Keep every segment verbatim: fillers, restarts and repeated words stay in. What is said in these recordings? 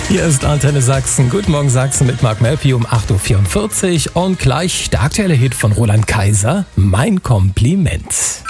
Hier ist Antenne Sachsen. Guten Morgen Sachsen mit Mark Melfi um acht Uhr vierundvierzig und gleich der aktuelle Hit von Roland Kaiser, Mein Kompliment.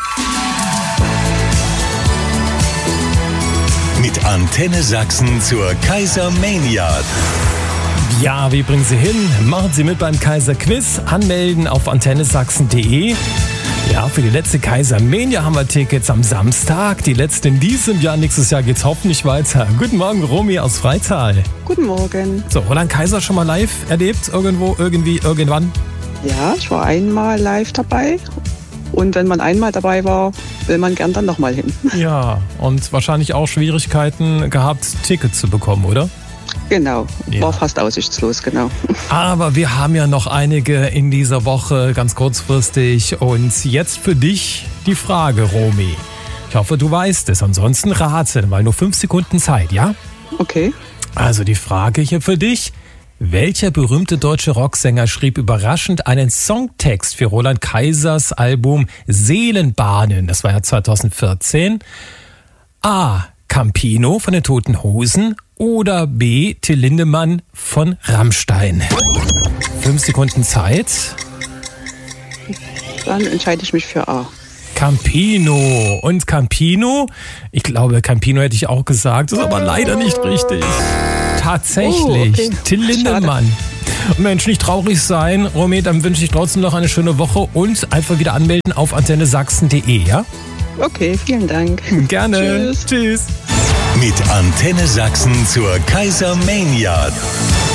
Mit Antenne Sachsen zur Kaisermania. Ja, wie bringen Sie hin? Machen Sie mit beim Kaiser Quiz. Anmelden auf antenne sachsen punkt de. Ja, für die letzte Kaisermania haben wir Tickets am Samstag. Die letzte in diesem Jahr. Nächstes Jahr geht's hoffentlich weiter. Guten Morgen, Romy aus Freital. Guten Morgen. So, Roland Kaiser schon mal live erlebt? Irgendwo, irgendwie, irgendwann? Ja, ich war einmal live dabei. Und wenn man einmal dabei war, will man gern dann nochmal hin. Ja, und wahrscheinlich auch Schwierigkeiten gehabt, Tickets zu bekommen, oder? Genau, Ja. war fast aussichtslos, genau. Aber wir haben ja noch einige in dieser Woche, ganz kurzfristig. Und jetzt für dich die Frage, Romy. Ich hoffe, du weißt es. Ansonsten rate, weil nur fünf Sekunden Zeit, ja? Okay. Also die Frage hier für dich. Welcher berühmte deutsche Rocksänger schrieb überraschend einen Songtext für Roland Kaisers Album Seelenbahnen? Das war ja zweitausendvierzehn. A. Campino von den Toten Hosen oder B. Till Lindemann von Rammstein. Fünf Sekunden Zeit. Dann entscheide ich mich für A. Campino. Und Campino, ich glaube, Campino hätte ich auch gesagt, ist aber leider nicht richtig. Tatsächlich, Oh, okay. Till Lindemann. Mensch, nicht traurig sein. Romy, dann wünsche ich trotzdem noch eine schöne Woche und einfach wieder anmelden auf antenne sachsen punkt de, ja? Okay, vielen Dank. Gerne. Tschüss. Tschüss. Mit Antenne Sachsen zur Kaisermania.